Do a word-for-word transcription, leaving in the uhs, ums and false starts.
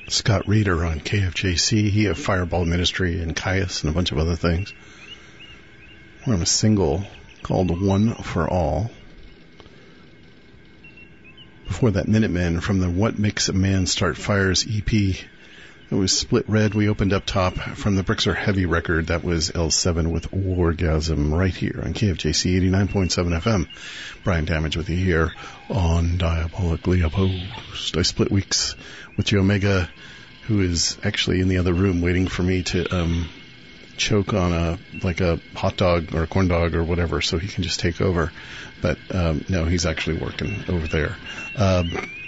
Scott Reeder on K F J C. He of Fireball Ministry and Caius and a bunch of other things. We're on a single called One for All. Before that, Minutemen from the What Makes a Man Start Fires E P. It was Split Red. We opened up top from the Bricks Are Heavy record. That was L seven with Orgasm right here on K F J C eighty-nine point seven F M. Brian Damage with you here on Diabolically Opposed. I split weeks with Joe Omega, who is actually in the other room waiting for me to um, choke on a like a hot dog or a corn dog or whatever so he can just take over. But um, no, he's actually working over there. Um,